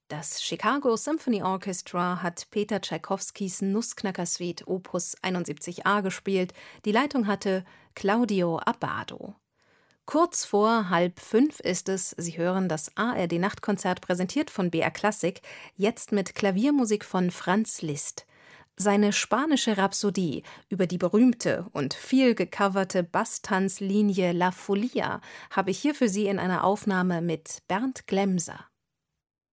Das Chicago Symphony Orchestra hat Peter Tschaikowskis Nussknacker-Suite Opus 71a gespielt. Die Leitung hatte Claudio Abbado. Kurz vor 4:30 ist es. Sie hören das ARD-Nachtkonzert, präsentiert von BR Klassik, jetzt mit Klaviermusik von Franz Liszt. Seine spanische Rhapsodie über die berühmte und viel gecoverte Basstanzlinie La Folia habe ich hier für Sie in einer Aufnahme mit Bernd Glemser.